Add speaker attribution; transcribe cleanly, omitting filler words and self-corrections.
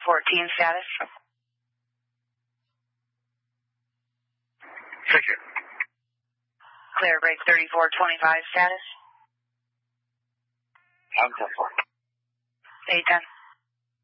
Speaker 1: 14 status.
Speaker 2: Thank you.
Speaker 1: Clear break 3425 status.
Speaker 2: I'm 10-4.
Speaker 1: 810.